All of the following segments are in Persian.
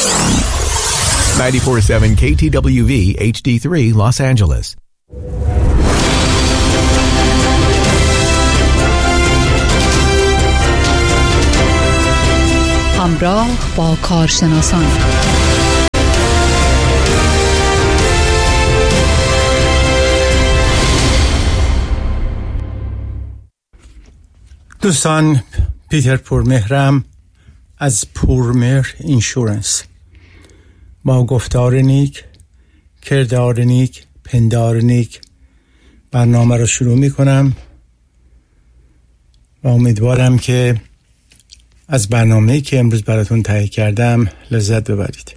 94.7 KTWV HD3 Los Angeles. همراه با کارشناسان دوستان، پیتر پورمهرم از پورمهر اینشورنس با گفتار نیک، کردار نیک، پندار نیک برنامه رو شروع می کنم و امیدوارم که از برنامه‌ای که امروز براتون تهیه کردم لذت ببرید.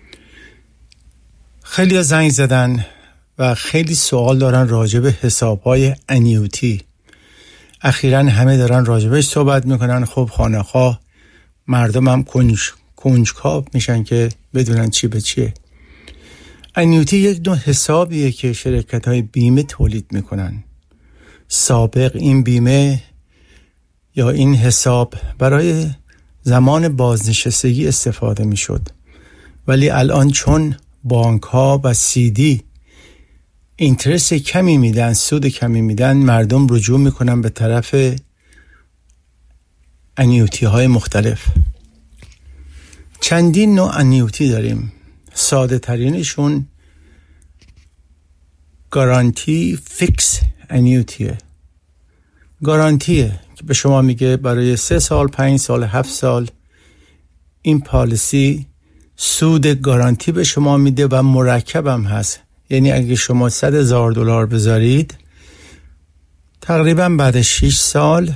خیلی ها زنگ زدن و خیلی سوال دارن راجع به حساب‌های انیوتی. اخیراً همه دارن راجبش صحبت میکنن. خب خانه‌خواه مردم هم کنجکاو میشن که بدونن چی به چیه. انیوتی یک نوع حسابیه که شرکت‌های بیمه تولید میکنن. سابق این بیمه یا این حساب برای زمان بازنشستگی استفاده میشد، ولی الان چون بانک‌ها و CD اینترست کمی میدن، سود کمی میدن، مردم رجوع میکنن به طرف انیوتی های مختلف. چندین نوع انیوتی داریم. ساده ترینشون گارانتی فیکس انیوتیه. گارانتیه که به شما میگه برای 3 سال، 5 سال، 7 سال این پالیسی سود گارانتی به شما میده و مرکبم هست. یعنی اگه شما $100,000 بذارید، تقریبا بعد 6 سال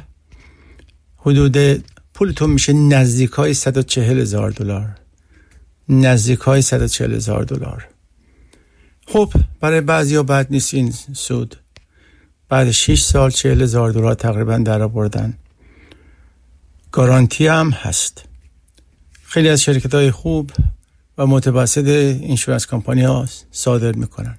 حدود پولتون میشه نزدیکای $140,000. نزدیکای $140,000. خب برای بعضیا بد نیست این سود. بعد 6 سال $40,000 تقریبا در آوردن. گارانتی هم هست. خیلی از شرکت‌های خوب و متوسط اینشورنس کمپانی ها صادر میکنن.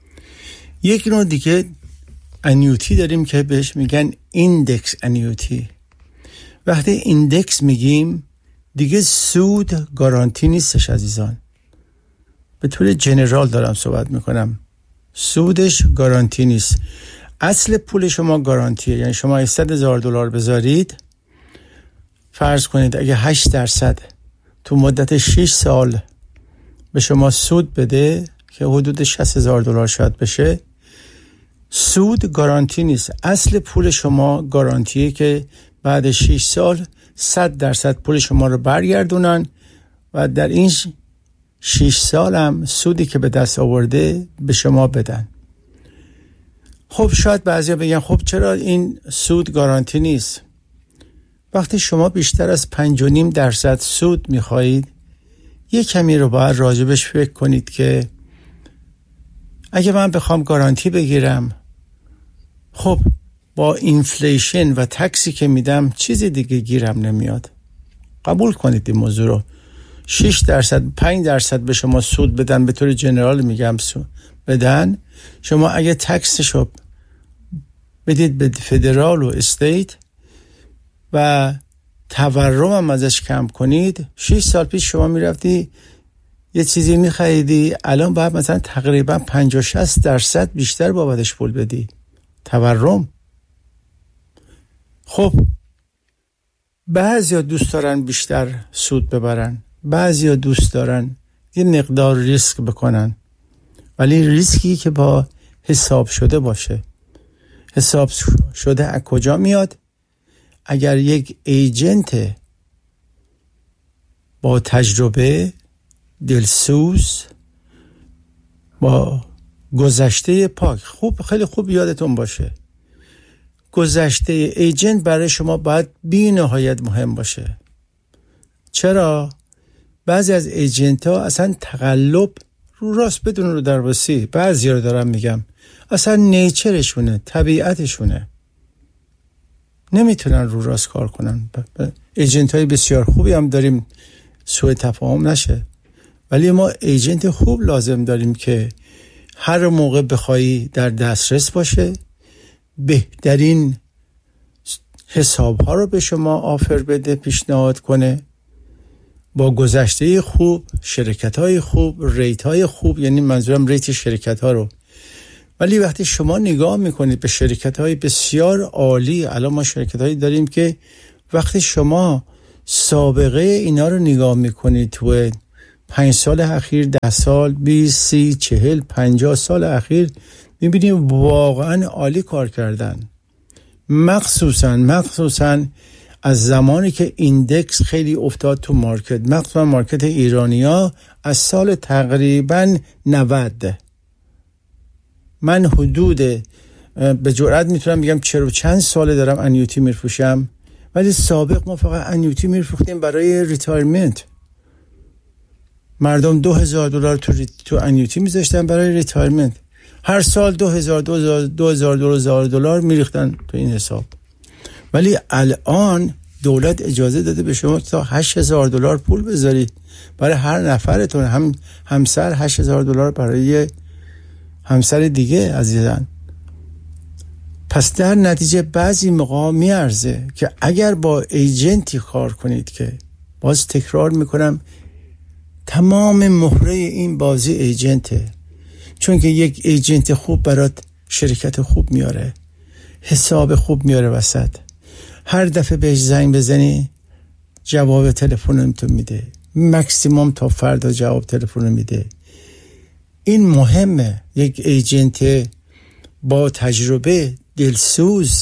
یک نوع دیگه انیوتی داریم که بهش میگن ایندکس انیوتی. وقتی ایندکس میگیم دیگه سود گارانتی نیستش عزیزان. به طور جنرال دارم صحبت میکنم. سودش گارانتی نیست. اصل پول شما گارانتیه. یعنی شما $100,000 بذارید، فرض کنید اگه 8% تو مدت 6 سال به شما سود بده که حدود $60,000 شاید بشه، سود گارانتی نیست. اصل پول شما گارانتیه که بعد 6 سال 100% پول شما رو برگردونن و در این 6 سال هم سودی که به دست آورده به شما بدن. خب شاید بعضیا بگن خب چرا این سود گارانتی نیست؟ وقتی شما بیشتر از 5.5% سود میخواهید، یه کمی رو باید راجبش فکر کنید که اگه من بخوام گارانتی بگیرم، خب با اینفلیشن و تکسی که میدم چیزی دیگه گیرم نمیاد. قبول کنید این موضوع رو. 6%، 5% به شما سود بدن، به طور جنرال میگم بدن، شما اگه تکسشو بدید به فدرال و استیت و تورم هم ازش کم کنید، 6 سال پیش شما میرفتی یه چیزی میخریدی، الان باید مثلا تقریبا 50-60% بیشتر بابتش پول بدی تورم. خب بعضیا دوست دارن بیشتر سود ببرن، بعضیا دوست دارن یه مقدار ریسک بکنن، ولی ریسکی که با حساب شده باشه. حساب شده از کجا میاد؟ اگر یک ایجنت با تجربه، دلسوز، با گذشته پاک، خیلی خوب یادتون باشه گذشته ایجنت برای شما باید بی نهایت مهم باشه. چرا؟ بعضی از ایجنت ها اصلا تقلب رو راست بدون رو درواسی، بعضی رو دارم میگم اصلا نیچرشونه، طبیعتشونه، نمیتونن رو راست کار کنن. ایجنت های بسیار خوبی هم داریم، سوء تفاهم نشه، ولی ما ایجنت خوب لازم داریم که هر موقع بخوایی در دسترس باشه، بهترین حساب ها رو به شما آفر بده، پیشنهاد کنه با گذشته خوب، شرکت‌های خوب، ریت‌های خوب، یعنی منظورم ریت شرکت‌ها رو. ولی وقتی شما نگاه میکنید به شرکت‌های بسیار عالی، الان ما شرکت‌هایی داریم که وقتی شما سابقه اینا رو نگاه میکنید تو 5 سال اخیر، 10 سال، 20، 30، 40، 50 سال اخیر، میبینید واقعا عالی کار کردن. مخصوصاً از زمانی که ایندکس خیلی افتاد تو مارکت، مخصوصاً مارکت ایرانیا، از سال تقریباً 90. من حدود به جرئت میتونم بگم چند ساله دارم انیوتی میفروشم، ولی سابق ما فقط انیوتی میفروختیم برای ریتایرمنت. مردم $2,000 تو انیوتی میذاشتن برای ریتایرمنت. هر سال $2,000 میریختن تو این حساب. ولی الان دولت اجازه داده به شما تا $8,000 پول بذارید برای هر نفرتون. همسر $8,000 برای همسر دیگه عزیزان. پس در نتیجه بعضی موقع میارزه که اگر با ایجنتی کار کنید، که باز تکرار میکنم تمام مهره این بازی ایجنته، چون که یک ایجنت خوب برات شرکت خوب میاره، حساب خوب میاره وسط. هر دفعه بهش زنگ بزنی جواب تلفن تو میده، مکسیموم تا فردا جواب تلفن میده. این مهمه. یک ایجنت با تجربه، دلسوز،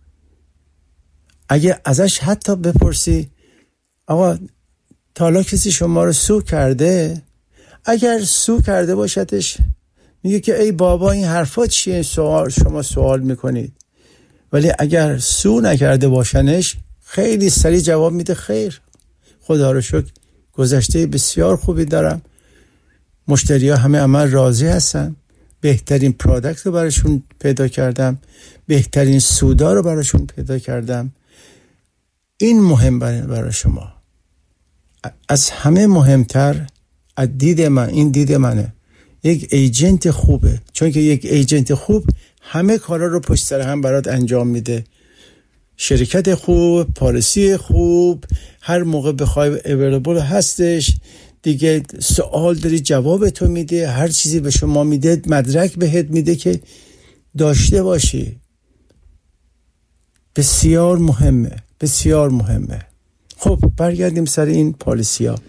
اگه ازش حتی بپرسی آقا تا حالا کسی شما رو سو کرده، اگر سو کرده باشدش میگه که ای بابا این حرفا چیه، شما سوال میکنید. ولی اگر سو نکرده باشنش خیلی سریع جواب میده خیر، خدا رو شکر گذشته بسیار خوبی دارم، مشتری ها همه من راضی هستن، بهترین پروداکت رو براشون پیدا کردم، بهترین سودا رو براشون پیدا کردم. این مهم برای شما. از همه مهمتر از دید من، این دید منه، یک ایجنت خوبه. چون که یک ایجنت خوب همه کارا رو پشت سر هم برات انجام میده. شرکت خوب، پالیسی خوب، هر موقع بخوای اویلیبل هستش دیگه، سوال داری جواب تو میده، هر چیزی به شما میده، مدرک بهت میده که داشته باشی. بسیار مهمه، بسیار مهمه. خب برگردیم سر این پالیسی ها.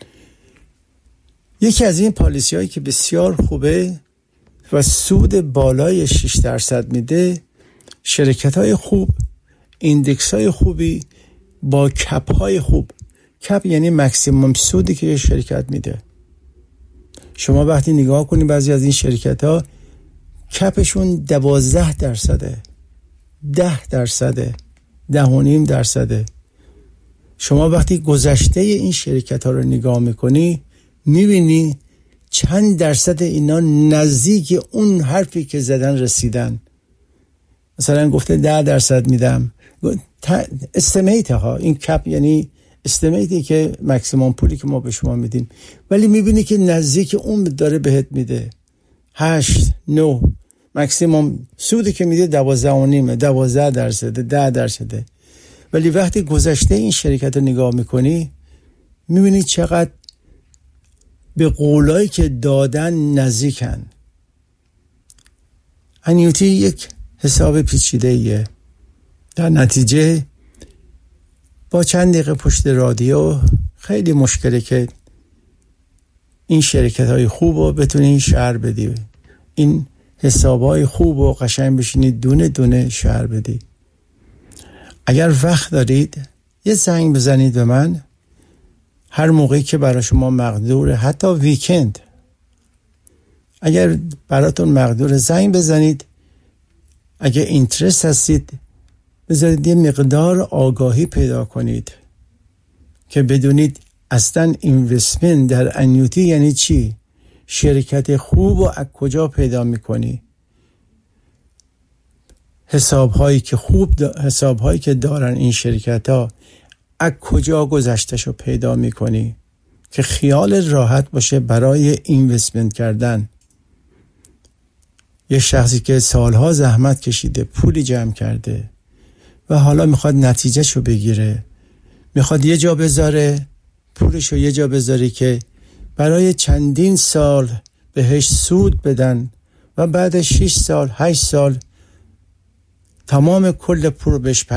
یکی از این پالیسی هایی که بسیار خوبه و سود بالای 6% میده، شرکت های خوب، ایندکس های خوبی با کپ های خوب. کپ یعنی مکسیموم سودی که شرکت میده. شما وقتی نگاه کنید بعضی از این شرکت ها کپشون 12%، 10%، 10.5%. شما وقتی گذشته این شرکت ها رو نگاه میکنی میبینی چند درصد اینا نزدیک اون حرفی که زدن رسیدن. مثلا گفته 10% میدم، استیمیت ها. این کپ یعنی استیمیتی که مکسیموم پولی که ما به شما میدیم، ولی میبینی که نزدیک اون داره بهت میده 8، 9. مکسیموم سودی که میده 12.5%، 10%. ولی وقتی گذشته این شرکت رو نگاه میکنی میبینی چقدر به قولایی که دادن نزدیکن. انیوتی یک حساب پیچیده ایه. در نتیجه با چند دقیقه پشت رادیو خیلی مشکله که این شرکت های خوب رو بتونی شرح بدی، این حساب های خوب رو قشنگ بشینی دونه دونه شرح بدی. اگر وقت دارید یه زنگ بزنید به من هر موقعی که برای شما مقدوره، حتی ویکند اگر براتون مقدوره زنگ بزنید. اگر اینترست هستید بذارید یه مقدار آگاهی پیدا کنید که بدونید اصلا اینوستمنت در انیوتی یعنی چی، شرکت خوب و از کجا پیدا میکنی، حسابهایی که دارن این شرکت ها از کجا گذشتشو پیدا میکنی که خیال راحت باشه برای اینوستمنت کردن. یه شخصی که سالها زحمت کشیده، پولی جمع کرده و حالا میخواد نتیجهشو بگیره، میخواد یه جا بذاره پولشو یه جا بذاری که برای چندین سال بهش سود بدن و بعد 6 سال 8 سال تمام کل پول رو بهش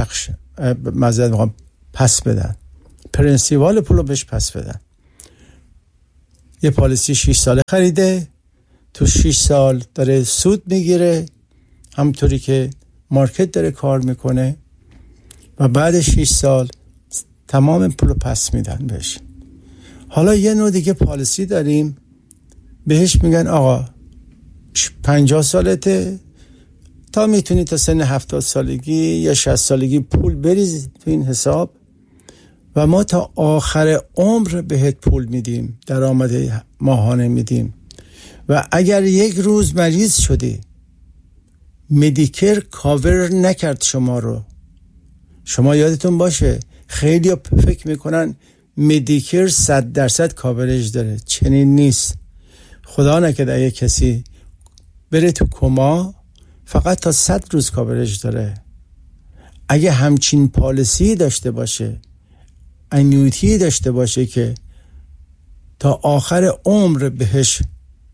پس بدن، پرنسیپال پول رو بهش پس بدن. یه پالیسی 6 ساله خریده، تو 6 سال داره سود میگیره همونطوری که مارکت داره کار میکنه و بعد 6 سال تمام پول رو پس میدن بهش. حالا یه نوع دیگه پالیسی داریم بهش میگن آقا 50 سالته، تا میتونی تا سن 70 سالگی یا 60 سالگی پول بریز تو این حساب و ما تا آخر عمر بهت پول میدیم، درآمد ماهانه میدیم و اگر یک روز مریض شدی مدیکر کاور نکرد شما رو، شما یادتون باشه خیلی فکر میکنن مدیکر 100% کاورج داره، چنین نیست. خدا نکرده اگه کسی بره تو کما فقط تا 100 روز کاورج داره. اگه همچین پالیسی داشته باشه، انیویتی داشته باشه که تا آخر عمر بهش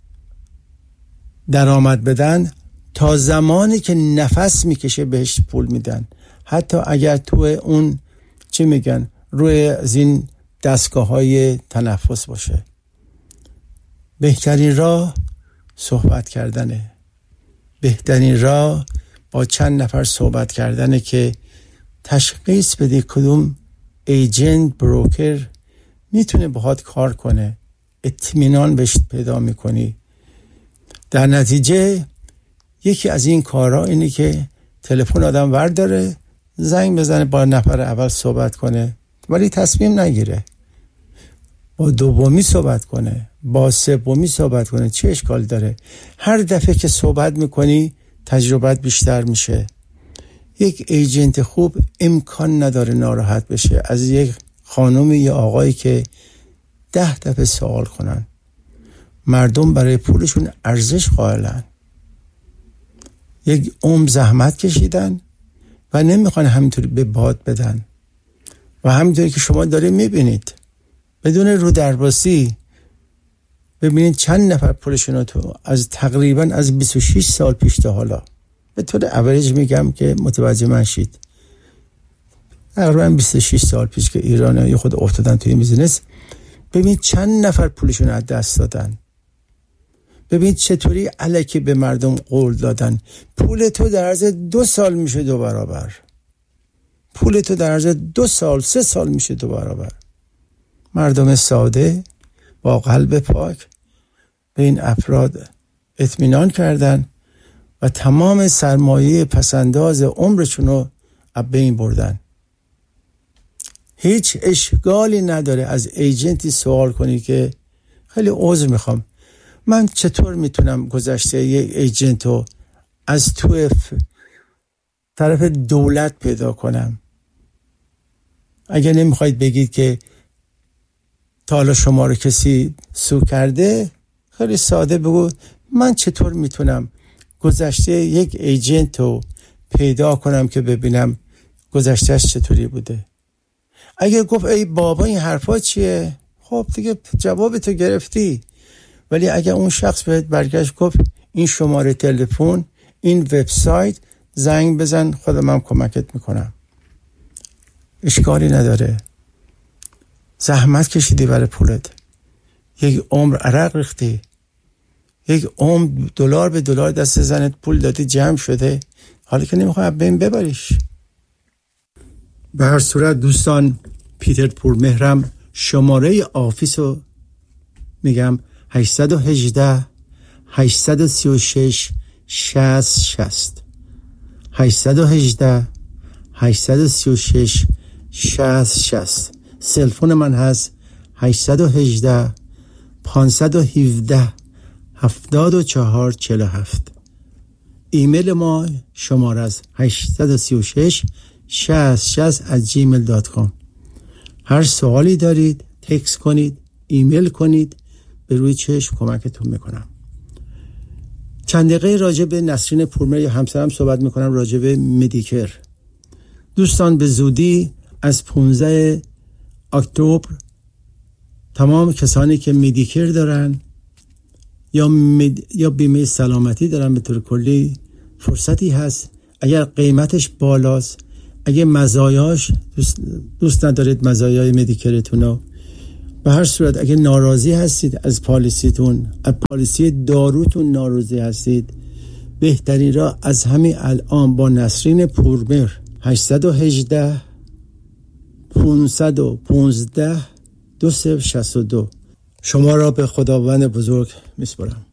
درآمد بدن، تا زمانی که نفس میکشه بهش پول میدن، حتی اگر تو اون چی میگن روی از این دستگاه های تنفس باشه. بهترین راه صحبت کردنه، بهترین راه با چند نفر صحبت کردنه که تشخیص بدی کدوم ایجنت بروکر میتونه باهات کار کنه، اطمینان بهش پیدا میکنی. در نتیجه یکی از این کارها اینه که تلفن آدم ورداره زنگ بزنه با نفر اول صحبت کنه ولی تصمیم نگیره، با دومی صحبت کنه، با سومی صحبت کنه. چه اشکال داره؟ هر دفعه که صحبت میکنی تجربت بیشتر میشه. یک ایجنت خوب امکان نداره ناراحت بشه از یک خانومی یا آقایی که 10 دفعه سوال کنن. مردم برای پولشون ارزش قائلن، یک عمر زحمت کشیدن و نمیخوان همینطوری به باد بدن. و همینطوری که شما داره میبینید بدون رو درباسی، ببینید چند نفر پولشون رو تو از تقریبا از 26 سال پیش تا حالا، به طور اوریج میگم که متوجه من شید، تقریبا 26 سال پیش که ایرانی‌ها خود افتادن توی بیزینس، ببینید چند نفر پولشون از دست دادن. ببینید چطوری الکی به مردم قول دادن پول تو در عرض 2 سال میشه 2 برابر، پول تو در عرض 2 سال 3 سال میشه 2 برابر. مردم ساده با قلب پاک به این افراد اطمینان کردن و تمام سرمایه پسنداز عمرشون رو از بین بردن. هیچ اشکالی نداره از ایجنتی سوال کنی که خیلی عذر میخوام، من چطور میتونم گذشته یک ایجنت رو از تو طرف دولت پیدا کنم؟ اگر نمیخواید بگید که تا حالا شما رو کسی سو کرده، خیلی ساده بگو من چطور میتونم گذشته یک ایجنت رو پیدا کنم که ببینم گذشتهش چطوری بوده. اگه گفت ای بابا این حرفا چیه، خب دیگه جواب تو گرفتی. ولی اگه اون شخص بهت برگشت گفت این شماره تلفن، این وبسایت، زنگ بزن خودم هم کمکت میکنم، اشکالی نداره. زحمت کشیدی برای پولت، یک عمر عرق ریختی، یک عمر دلار به دلار دست زنت پول دادی جمع شده، حالا که نمیخوای بین ببریش. به هر صورت دوستان، پیتر پورمهرم شماره آفیس رو میگم 818 836 60 818 836 60. سلفون من هست 818 517 7447. ایمیل ما شماره است 836 60@gmail.com. هر سوالی دارید تکست کنید، ایمیل کنید، به روی چشم کمکتون میکنم. چند دقیقه راجع به نسرین پورمهر یا همسرم صحبت میکنم راجع به مدیکر. دوستان به زودی از 15 اکتبر تمام کسانی که مدیکر دارن یا بیمه سلامتی دارن به طور کلی فرصتی هست. اگر قیمتش بالاست، اگه مزایاش دوست ندارید مزایای مدیکرتون رو، به هر صورت اگه ناراضی هستید از پالیسیتون، از پالیسی داروتون ناراضی هستید، بهترین راه از همین الان با نسرین پورمهر 818 515 2062 شما را به خداوند بزرگ میسپارم.